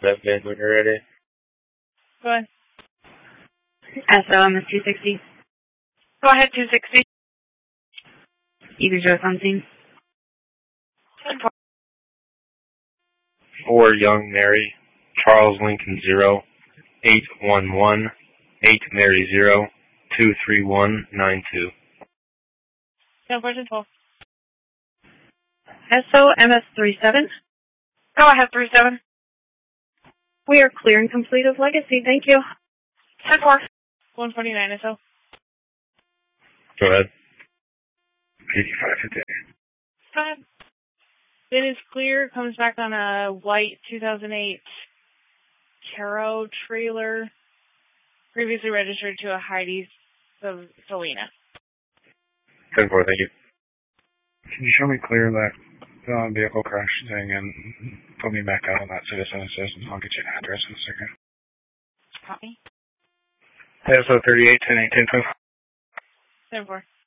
That van when you're ready. Go ahead. SOM is 260. Go ahead, 260. Either Joe something. 4 Young Mary, Charles Lincoln 0, 811, 8 Mary 0, 23192. 10-12. SOMS 37. Go ahead, 37. We are clear and complete of Legacy. Thank you. 10-4. 149 SO. Go ahead. 8550. Go ahead. It is clear. Comes back on a white 2008 Caro trailer. Previously registered to a Heidi's Selena. 10-4, thank you. Can you show me clear that vehicle crash thing and put me back out on that Citizen Assist? I'll get you an address in a second. Copy. SO 38 10 8 10 12. 10-4.